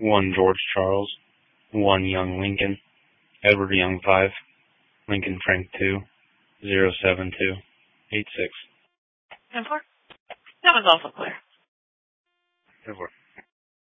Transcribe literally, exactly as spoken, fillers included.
one George Charles, one Young Lincoln, Edward Young five, Lincoln Frank two, zero seven two eight six. ten four. That was also clear. ten four.